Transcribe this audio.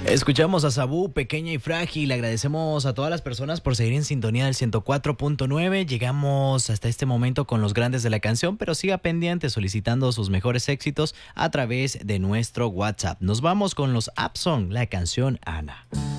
Escuchamos a Sabú, Pequeña y Frágil. Agradecemos a todas las personas por seguir en sintonía del 104.9. Llegamos hasta este momento con los grandes de la canción, pero siga pendiente solicitando sus mejores éxitos a través de nuestro WhatsApp. Nos vamos con los Abson, la canción Ana.